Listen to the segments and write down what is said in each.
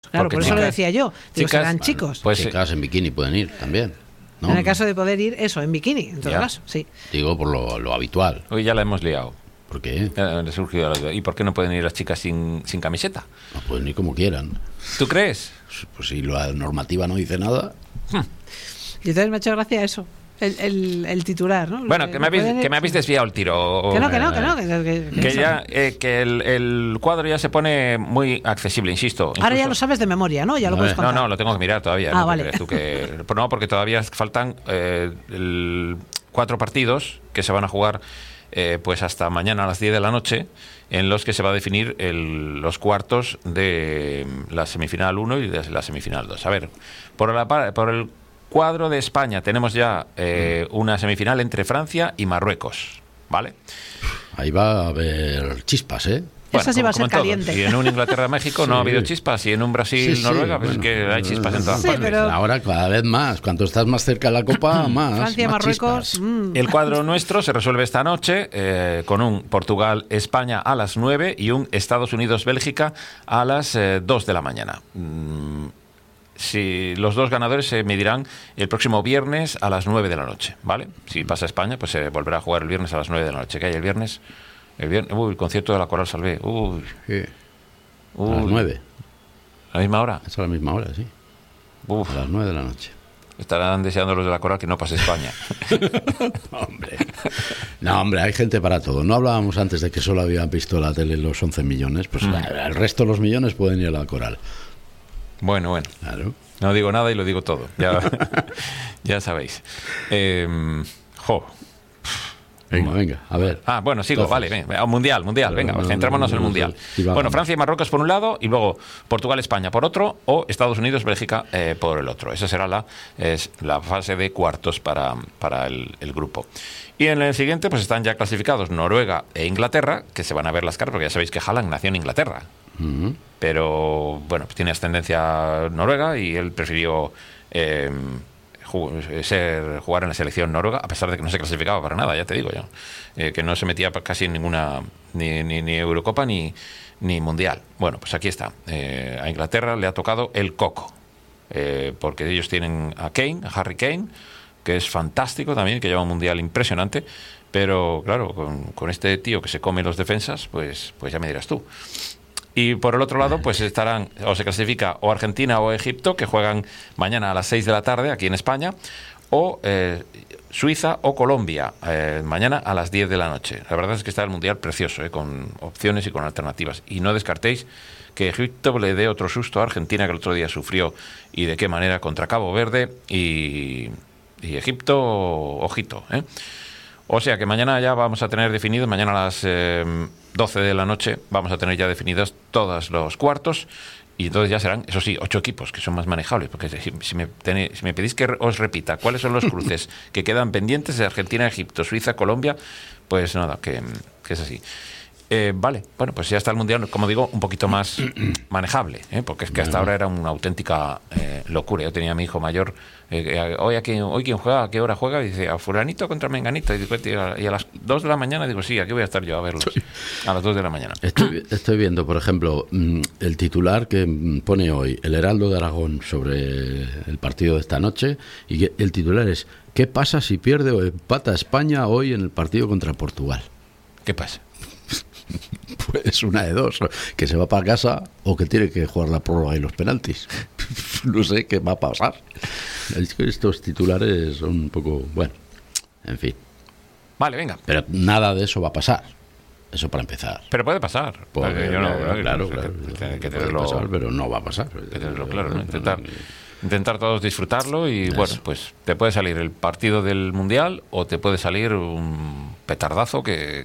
Claro, Porque por eso lo chicas- decía yo. Digo, chicas- serán chicos. Pues chicas en bikini pueden ir también, ¿no? En el caso de poder ir, eso, en bikini, en todo Ya. caso, sí. Digo por lo habitual. hoy ya la hemos liado. ¿Por qué? Le ha surgido la duda. ¿Y por qué no pueden ir las chicas sin camiseta? No pueden ir como quieran. ¿Tú crees? Pues si la normativa no dice nada. Y entonces me ha hecho gracia eso, el titular, ¿no? Bueno, que me habéis desviado el tiro. Que no. Que Ya, que el cuadro ya se pone muy accesible, insisto. Ahora ya incluso- lo sabes de memoria, ¿no? Ya lo puedes No, contar. no, lo tengo que mirar todavía. Ah, ¿no? vale. ¿Crees tú no, porque todavía faltan 4 partidos que se van a jugar pues hasta mañana a las 10 de la noche, en los que se va a definir los cuartos de la semifinal 1 y de la semifinal 2. A ver, por el cuadro de España tenemos ya una semifinal entre Francia y Marruecos, ¿vale? Ahí va a haber chispas, ¿eh? Esa sí va a ser como en todo. caliente. Si en un Inglaterra-México no ha habido chispas, y en un Brasil-Noruega, pues bueno, es que hay chispas en todas Sí, partes. pero- Ahora cada vez más. Cuanto estás más cerca de la Copa, más. Francia, más Marruecos. chispas. El cuadro nuestro se resuelve esta noche con un Portugal-España a las 9 y un Estados Unidos-Bélgica a las 2 de la mañana. Si los dos ganadores se medirán el próximo viernes a las 9 de la noche, ¿vale? Si pasa España, pues se volverá a jugar el viernes a las 9 de la noche. ¿Qué hay el viernes? El concierto de la Coral Salvé. Uy, Sí. A las 9. ¿a la misma hora? Es a la misma hora, sí. Uf, A las 9 de la noche. estarán deseando los de la Coral que no pase España. Hombre. No, hombre, hay gente para todo. No hablábamos antes de que solo habían visto la tele los 11 millones. Pues el resto de los millones pueden ir a la Coral. Bueno. Claro. No digo nada y lo digo todo. Ya, ya sabéis. Venga, a ver. Bueno, sigo, Entonces, vale, venga, mundial, venga, centrémonos en el mundial. Bueno, Francia y Marruecos por un lado, y luego Portugal-España por otro, o Estados Unidos-Bélgica por el otro. Esa será la fase de cuartos para el grupo. Y en el siguiente, pues están ya clasificados Noruega e Inglaterra, que se van a ver las caras, porque ya sabéis que Haaland nació en Inglaterra. Pero, bueno, pues tiene ascendencia noruega y él prefirió jugar en la selección noruega, a pesar de que no se clasificaba para nada, ya te digo yo, que no se metía casi en ninguna ni Eurocopa ni Mundial. Bueno, pues aquí está. A Inglaterra le ha tocado el coco, porque ellos tienen a Harry Kane, que es fantástico también, que lleva un Mundial impresionante, pero claro, con este tío que se come los defensas, pues ya me dirás tú. Y por el otro lado, pues estarán, o se clasifica o Argentina o Egipto, que juegan mañana a las 6 de la tarde aquí en España, o Suiza o Colombia, mañana a las 10 de la noche. La verdad es que está el Mundial precioso, con opciones y con alternativas. Y no descartéis que Egipto le dé otro susto a Argentina, que el otro día sufrió, y de qué manera, contra Cabo Verde, y Egipto, ojito, O sea que mañana ya vamos a tener definidos, mañana a las 12 de la noche vamos a tener ya definidos todos los cuartos, y entonces ya serán, eso sí, 8 equipos, que son más manejables, porque si me pedís que os repita cuáles son los cruces que quedan pendientes de Argentina, Egipto, Suiza, Colombia, pues nada, que es así. Vale, bueno, pues ya está el Mundial, como digo, un poquito más manejable, porque es que hasta ahora era una auténtica locura. Yo tenía a mi hijo mayor, hoy quién juega, a qué hora juega, y dice, a fulanito contra menganito, y a las 2 de la mañana digo, sí, aquí voy a estar yo a verlos, a las 2 de la mañana. Estoy viendo, por ejemplo, el titular que pone hoy el Heraldo de Aragón sobre el partido de esta noche, y que el titular es: ¿qué pasa si pierde o empata España hoy en el partido contra Portugal? ¿Qué pasa? Pues una de dos, que se va para casa o que tiene que jugar la prórroga y los penaltis. No sé qué va a pasar. Es que estos titulares son un poco, bueno, en fin. Vale, venga. Pero nada de eso va a pasar. Eso para empezar. Pero puede pasar. Claro. Que Puede pasar, pero no va a petarlo, que tenerlo claro, ¿no? Intentar todos disfrutarlo, y eso. Bueno, pues te puede salir el partido del Mundial o te puede salir un petardazo que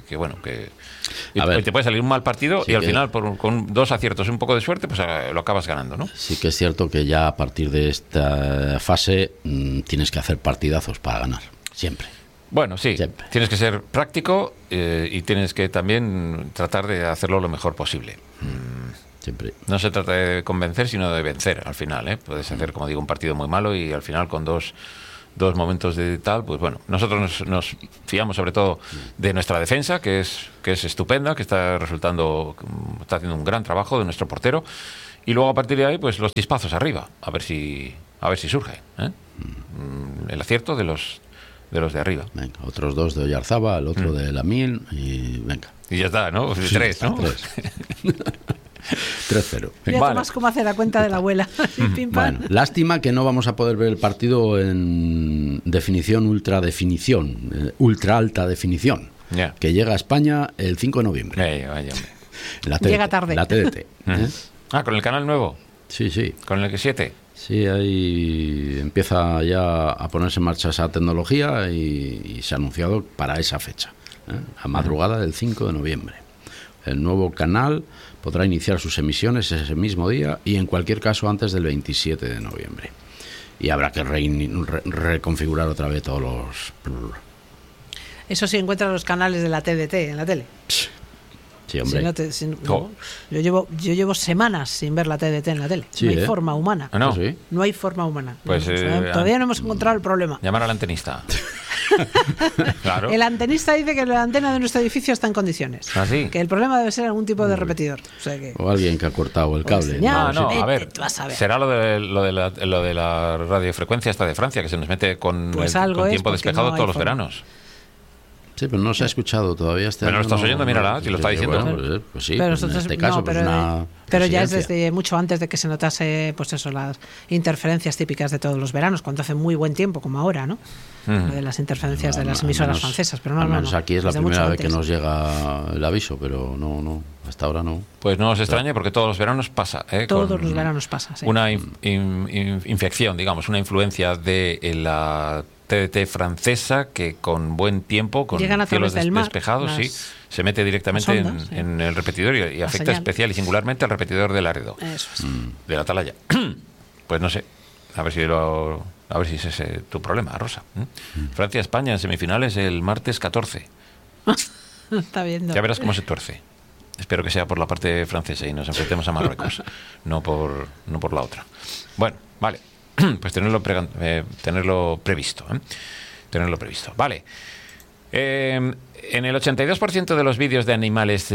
te puede salir un mal partido, sí, y al final con 2 aciertos y un poco de suerte pues lo acabas ganando, ¿no? Sí que es cierto que ya a partir de esta fase tienes que hacer partidazos para ganar, siempre. Bueno, sí, siempre. Tienes que ser práctico y tienes que también tratar de hacerlo lo mejor posible. Siempre. No se trata de convencer, sino de vencer al final, Puedes hacer, como digo, un partido muy malo y al final con dos momentos de tal, pues bueno, nosotros nos fiamos sobre todo de nuestra defensa, que es estupenda, que está haciendo un gran trabajo, de nuestro portero, Y luego a partir de ahí, pues los chispazos arriba, a ver si surge, ¿eh? El acierto de los de arriba. Venga, otros 2 de Oyarzábal, el otro de Lamil y venga. Y ya está, ¿no? Sí, 3, ¿no? 3. 3-0. Ya Vale. Tomás, cómo hace la cuenta de la abuela. Pim, pam. Bueno, lástima que no vamos a poder ver el partido en definición, ultra alta definición, Ya. que llega a España el 5 de noviembre. Vaya, hombre. La TDT, Llega tarde. La TDT. ¿eh? Ah, con el canal nuevo, Sí, sí. con el 7. Sí, ahí empieza ya a ponerse en marcha esa tecnología y se ha anunciado para esa fecha, a madrugada del 5 de noviembre. El nuevo canal podrá iniciar sus emisiones ese mismo día y en cualquier caso antes del 27 de noviembre. Y habrá que reconfigurar otra vez todos los... Eso sí encuentra los canales de la TDT en la tele. Sí, hombre. Oh. Yo llevo semanas sin ver la TDT en la tele. Sí, no hay ¿eh? forma humana. Ah, no. Sí. No hay forma humana. Pues, O sea, todavía no hemos encontrado el problema. Llamar al antenista. Claro. El antenista dice que la antena de nuestro edificio está en condiciones. ¿Ah, sí? Que el problema debe ser algún tipo de repetidor. O sea que... O alguien que ha cortado el cable. señal. No, Vete, a ver, tú vas a ver. será lo de la radiofrecuencia esta de Francia, que se nos mete con, Pues con algo es, tiempo porque despejado no hay todos los forma. veranos. Sí, pero no se ha escuchado todavía este Bueno, año. lo estás oyendo, mírala, si lo está diciendo. Bueno, pues sí, Pero pues en nosotros, este caso, no, pues pero, una pero ya es residencia. desde mucho antes de que se notase, pues eso, las interferencias típicas de todos los veranos, cuando hace muy buen tiempo, como ahora, ¿no? Lo de las interferencias de las emisoras francesas, pero no, al menos no. aquí es la desde mucho primera vez que antes. nos llega el aviso, pero no, hasta ahora no. Pues no os extrañe porque todos los veranos pasa. Todos con los veranos pasa, sí. Una infección, digamos, una influencia de la TDT francesa que con buen tiempo, con Llegan a cielos través del mar, despejados, las- sí, se mete directamente las ondas, sí. en el repetidor y afecta señal. especial y singularmente al repetidor de Laredo, Eso es. de la Atalaya. Pues no sé, a ver si es ese tu problema, Rosa. Francia-España en semifinales el martes 14. Está viendo. Ya verás cómo se tuerce. Espero que sea por la parte francesa y nos enfrentemos a Marruecos, no por la otra. Bueno, vale. Pues tenerlo previsto. Tenerlo previsto. Vale. En el 82% de los vídeos de animales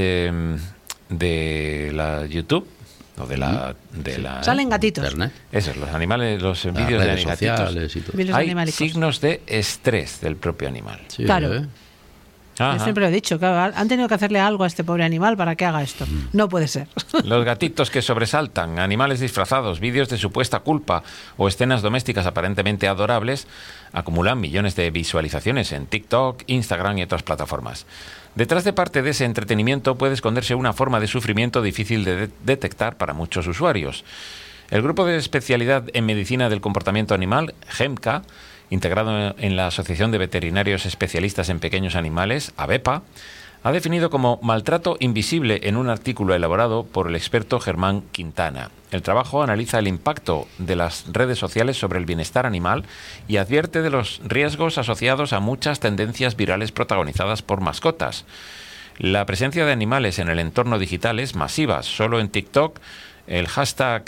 de la YouTube, o de la Salen gatitos. Internet, esos, los animales, los las vídeos de redes gatitos, sociales y todo. Vídeos de hay animalicos. signos de estrés del propio animal. Sí, Claro. ¿eh? Ajá. Yo siempre lo he dicho, claro, han tenido que hacerle algo a este pobre animal para que haga esto. No puede ser. Los gatitos que sobresaltan, animales disfrazados, vídeos de supuesta culpa o escenas domésticas aparentemente adorables acumulan millones de visualizaciones en TikTok, Instagram y otras plataformas. Detrás de parte de ese entretenimiento puede esconderse una forma de sufrimiento difícil de detectar para muchos usuarios. El grupo de especialidad en medicina del comportamiento animal, GEMCA, integrado en la Asociación de Veterinarios Especialistas en Pequeños Animales, AVEPA, ha definido como maltrato invisible en un artículo elaborado por el experto Germán Quintana. El trabajo analiza el impacto de las redes sociales sobre el bienestar animal y advierte de los riesgos asociados a muchas tendencias virales protagonizadas por mascotas. La presencia de animales en el entorno digital es masiva. Solo en TikTok el hashtag...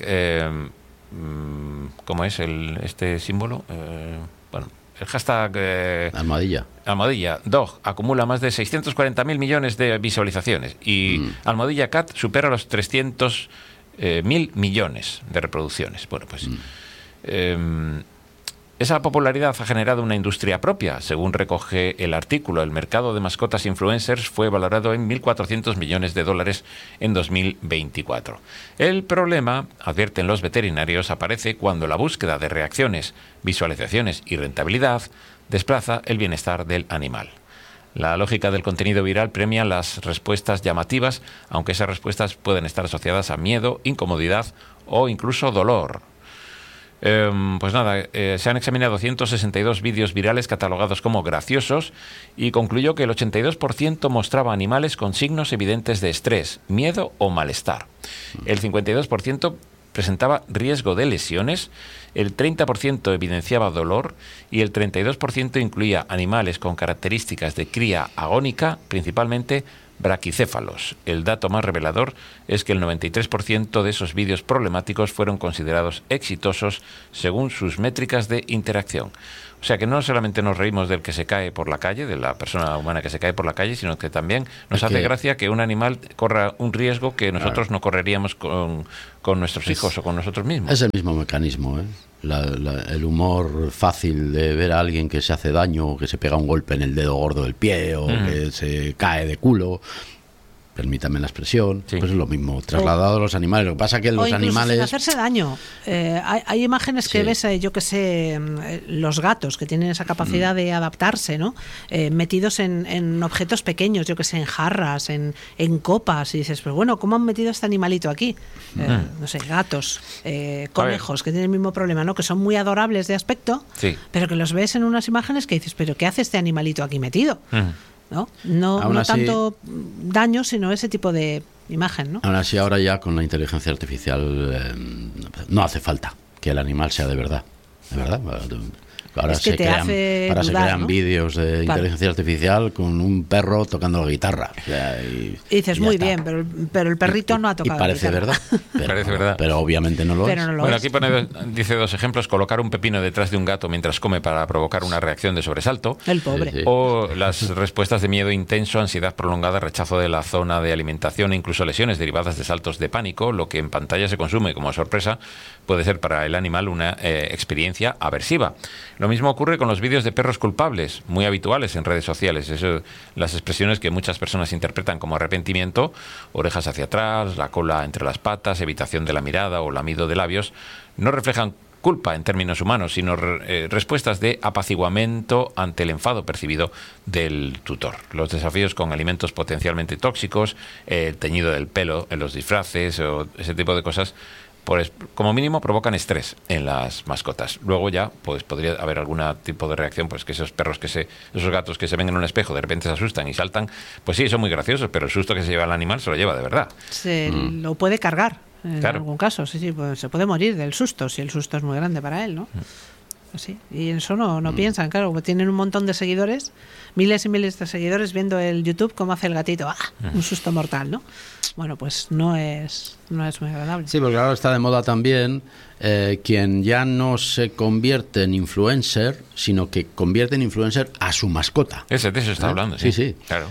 ¿cómo es este símbolo? Bueno, el hashtag... Almohadilla Dog acumula más de 640.000 millones de visualizaciones y Almohadilla Cat supera los 300.000 millones de reproducciones. Bueno, pues esa popularidad ha generado una industria propia. Según recoge el artículo, el mercado de mascotas influencers fue valorado en 1.400 millones de dólares en 2024. El problema, advierten los veterinarios, aparece cuando la búsqueda de reacciones, visualizaciones y rentabilidad desplaza el bienestar del animal. La lógica del contenido viral premia las respuestas llamativas, aunque esas respuestas pueden estar asociadas a miedo, incomodidad o incluso dolor. Pues nada, se han examinado 162 vídeos virales catalogados como graciosos y concluyó que el 82% mostraba animales con signos evidentes de estrés, miedo o malestar. El 52% presentaba riesgo de lesiones, el 30% evidenciaba dolor y el 32% incluía animales con características de cría agónica, principalmente braquicéfalos. El dato más revelador es que el 93% de esos vídeos problemáticos fueron considerados exitosos según sus métricas de interacción. O sea que no solamente nos reímos del que se cae por la calle, de la persona humana que se cae por la calle, sino que también nos hace gracia que un animal corra un riesgo que nosotros no correríamos con nuestros hijos o con nosotros mismos. Es el mismo mecanismo, ¿eh? El humor fácil de ver a alguien que se hace daño, o que se pega un golpe en el dedo gordo del pie, o que se cae de culo. Permítame la expresión, pues es lo mismo, trasladado a los animales. Lo que pasa es que los animales... sin hacerse daño. Hay imágenes que ves, yo que sé, los gatos, que tienen esa capacidad de adaptarse, ¿no? Metidos en objetos pequeños, yo que sé, en jarras, en copas, y dices, pero bueno, ¿cómo han metido a este animalito aquí? No sé, gatos, conejos, que tienen el mismo problema, ¿no? Que son muy adorables de aspecto, pero que los ves en unas imágenes que dices, pero ¿qué hace este animalito aquí metido? No así, tanto daño, sino ese tipo de imagen, ¿no? Aún así, ahora ya con la inteligencia artificial no hace falta que el animal sea de verdad. ¿De verdad? Ahora se crean vídeos de inteligencia artificial con un perro tocando la guitarra. Y dices, muy bien, pero el perrito no ha tocado la guitarra. Verdad. Parece verdad. Pero obviamente no lo es. Bueno, aquí dice dos ejemplos: colocar un pepino detrás de un gato mientras come para provocar una reacción de sobresalto. El pobre. Sí. O las respuestas de miedo intenso, ansiedad prolongada, rechazo de la zona de alimentación e incluso lesiones derivadas de saltos de pánico. Lo que en pantalla se consume como sorpresa puede ser para el animal una experiencia aversiva. Lo mismo ocurre con los vídeos de perros culpables, muy habituales en redes sociales. Las expresiones que muchas personas interpretan como arrepentimiento, orejas hacia atrás, la cola entre las patas, evitación de la mirada o lamido de labios, no reflejan culpa en términos humanos, sino respuestas de apaciguamiento ante el enfado percibido del tutor. Los desafíos con alimentos potencialmente tóxicos, el teñido del pelo en los disfraces o ese tipo de cosas, pues como mínimo provocan estrés en las mascotas. Luego ya pues podría haber algún tipo de reacción, pues que esos gatos que se ven en un espejo de repente se asustan y saltan, pues sí, son muy graciosos, pero el susto que se lleva el animal se lo lleva de verdad. Lo puede cargar en algún caso, sí, pues se puede morir del susto, si el susto es muy grande para él, ¿no? Sí, y en eso no piensan, claro, porque tienen un montón de seguidores, miles y miles de seguidores viendo el YouTube cómo hace el gatito, un susto mortal, ¿no? Bueno, pues no es muy agradable. Sí, porque ahora está de moda también quien ya no se convierte en influencer, sino que convierte en influencer a su mascota. De eso está hablando, sí. Sí, claro.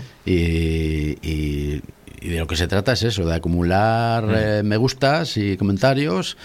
Y de lo que se trata es eso, de acumular me gustas y comentarios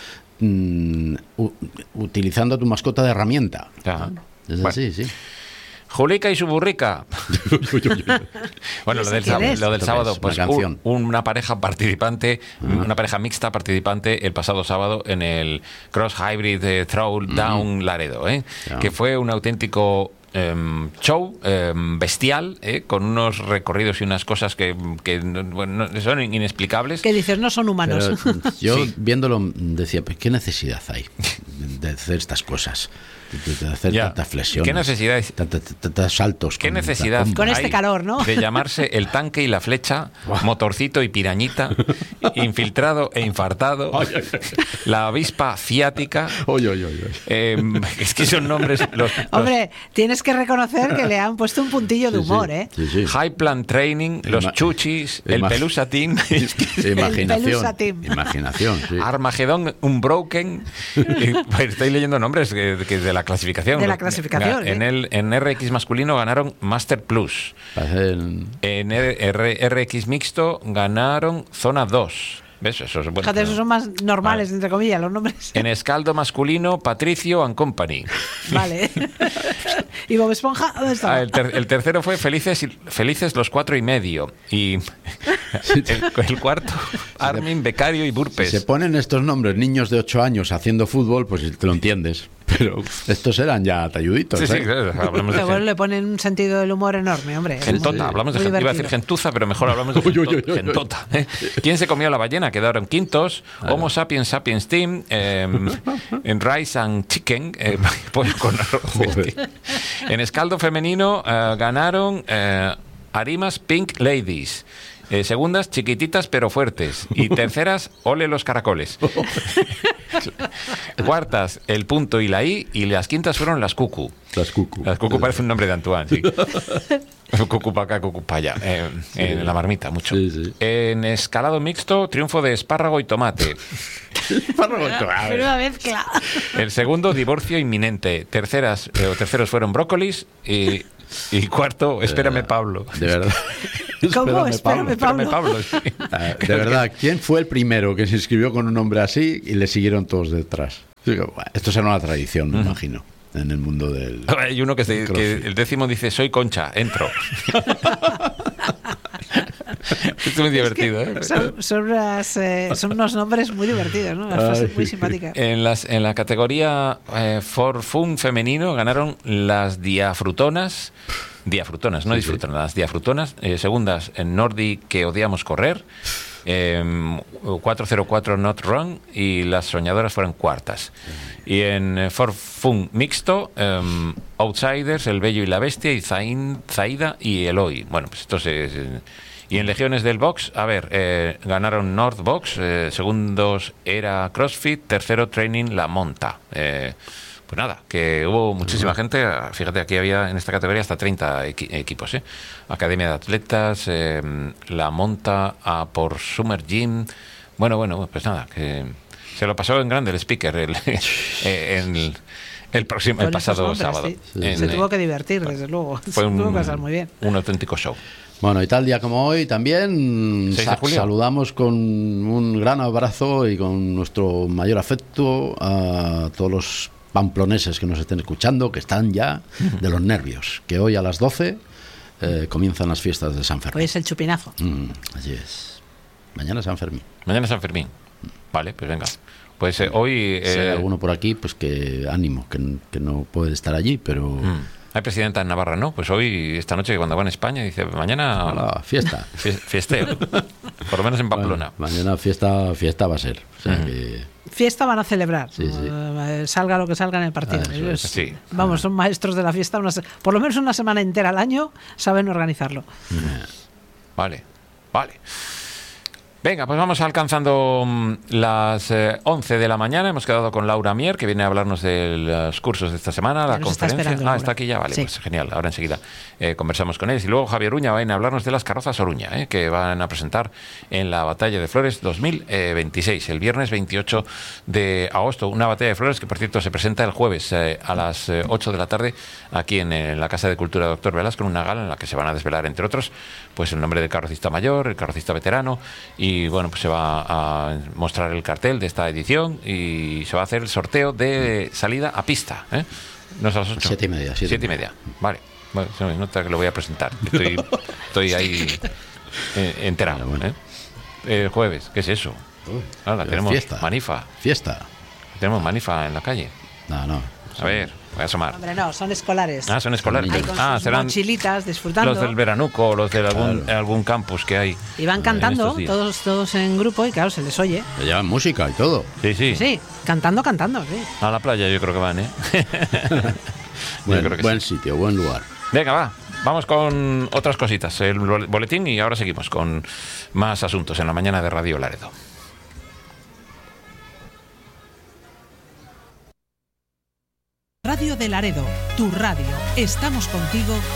utilizando a tu mascota de herramienta. Es así, sí. Julica y su burrica. Bueno, lo del sábado, pues una pareja participante, una pareja mixta participante el pasado sábado en el Cross Hybrid Throwdown Laredo, que fue un auténtico show bestial, con unos recorridos y unas cosas que son inexplicables. Que dices, no son humanos. Pero yo viéndolo decía, pues, ¿qué necesidad hay de hacer estas cosas? De hacer tantas flexiones. ¿Qué necesidad? Tantos saltos. ¿Qué necesidad con este calor, ¿no? De llamarse el tanque y la flecha, motorcito y pirañita, infiltrado e infartado, la avispa ciática? Es que son nombres... Hombre, tienes que reconocer que le han puesto un puntillo de humor, Sí. High Plan Training, los chuchis, el Pelusa Team. Imaginación, sí. Armagedón Unbroken. Estoy leyendo nombres que de la clasificación. De la clasificación. En RX masculino ganaron Master Plus. En RX mixto ganaron Zona 2. ¿Ves? Eso es bueno. Fíjate, esos son más normales, entre comillas, los nombres. En escaldo masculino, Patricio and Company. Vale. ¿Y Bob Esponja? ¿Dónde estaba? El tercero fue Felices los 4 y medio. Y el cuarto, Armin, Becario y Burpes. Si se ponen estos nombres niños de 8 años haciendo fútbol, pues te lo entiendes. Pero estos eran ya talluditos. Sí, claro. Pero le ponen un sentido del humor enorme, hombre. Gentota, hablamos de iba a decir gentuza, pero mejor hablamos de gentota. ¿Quién se comió la ballena? Quedaron quintos. Homo sapiens sapiens team, en rice and chicken, pollo con arroz. En escaldo femenino ganaron Arimas Pink Ladies. Segundas, chiquititas pero fuertes. Y terceras, ole los caracoles. Cuartas, el punto y la I. Y las quintas fueron las cucu. Las cucu. Las cucu parece un nombre de Antoine, sí. Cucupacá, cucupaya. En la marmita, mucho. Sí, sí. En escalado mixto, triunfo de espárrago y tomate. Primera mezcla. El segundo, divorcio inminente. Terceros fueron brócolis y cuarto, espérame Pablo. De verdad. ¿Cómo? Espérame, Pablo. Sí. De verdad, ¿quién fue el primero que se inscribió con un nombre así y le siguieron todos detrás? Esto será una tradición, me imagino, en el mundo del... Hay uno que el 10º dice, soy Concha, entro. Es muy divertido, ¿eh? Son unos nombres muy divertidos, ¿no? Las frases muy simpáticas. En la categoría For Fun femenino ganaron las diafrutonas, no disfrutonas, las diafrutonas. Segundas, en Nordi, que odiamos correr. 404 Not Run, y las soñadoras fueron cuartas. Y en For Fun mixto, Outsiders, El Bello y la Bestia, y Zaida y Eloy. Bueno, pues esto y en legiones del box, a ver, ganaron North Box, segundos era CrossFit, tercero Training La Monta. Pues nada, que hubo muchísima gente. Fíjate, aquí había en esta categoría hasta 30 equipos, ¿eh? Academia de Atletas, La Monta, por Summer Gym. Bueno, pues nada, que se lo pasó en grande el speaker el pasado sábado. Sí. Se tuvo que divertir, desde luego. Fue tuvo que pasar muy bien. Un auténtico show. Bueno, y tal día como hoy también saludamos con un gran abrazo y con nuestro mayor afecto a todos los pamploneses que nos estén escuchando, que están ya de los nervios, que hoy a las 12 comienzan las fiestas de San Fermín. Hoy es el chupinazo. Así es. Mañana San Fermín. Vale, pues venga. Pues hoy... Si hay alguno por aquí, pues que ánimo, que no puede estar allí, pero... Hay presidenta en Navarra, ¿no? Pues hoy, esta noche, cuando va en España, dice, mañana... Hola, fiesta. Fiesteo. Por lo menos en Pamplona. Bueno, mañana fiesta va a ser. O sea que... Fiesta van a celebrar. Sí. Salga lo que salga en el partido. Sí. Vamos, son maestros de la fiesta. Por lo menos una semana entera al año saben organizarlo. Vale. Venga, pues vamos alcanzando las 11 de la mañana. Hemos quedado con Laura Mier, que viene a hablarnos de los cursos de esta semana, la conferencia. Está aquí ya, vale, sí. Pues genial. Ahora enseguida conversamos con él. Y luego Javier Uña va a hablarnos de las carrozas Oruña, que van a presentar en la Batalla de Flores 2026, el viernes 28 de agosto. Una Batalla de Flores que, por cierto, se presenta el jueves a las 8 de la tarde aquí en la Casa de Cultura Doctor Velasco, en una gala en la que se van a desvelar, entre otros, pues el nombre del carrocista mayor, el carrocista veterano. Y bueno, pues se va a mostrar el cartel de esta edición y se va a hacer el sorteo de salida a pista. ¿No es a las 8? 7:30. 7:30. Vale. Bueno, se me nota que lo voy a presentar. Estoy ahí enterado. Bueno. El jueves, ¿qué es eso? Ahora tenemos fiesta. Manifa. Fiesta. Tenemos Manifa en la calle. No. A ver, voy a asomar. Hombre, no, son escolares. Son escolares. Ahí con serán mochilitas, disfrutando. Los del veranuco, los de algún campus que hay. Y van cantando, todos en grupo, y claro, se les oye. Se llevan música y todo. Sí, cantando, sí. A la playa yo creo que van, Buen sitio, buen lugar. Venga, va. Vamos con otras cositas. El boletín y ahora seguimos con más asuntos en la mañana de Radio Laredo. Radio de Laredo, tu radio. Estamos contigo